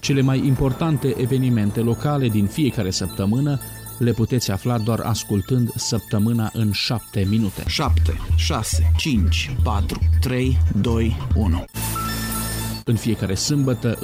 Cele mai importante evenimente locale din fiecare săptămână le puteți afla doar ascultând Săptămâna în 7 minute. 7, 6, 5, 4, 3, 2, 1. În fiecare sâmbătă,